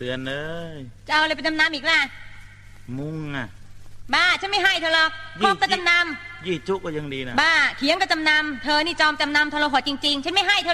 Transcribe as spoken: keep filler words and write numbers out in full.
เตือนเลยจะเอาอะไรไปจำนำอีกล่ะมุ้งอ่ะบ้าฉันไม่ให้เธอหรอกครบก็จำนำยี่จุกก็ยังดีนะบ้าเขียงก็จำนำเธอนี่จอมจำนำทรหดจริงๆฉันไม่ให้เธอ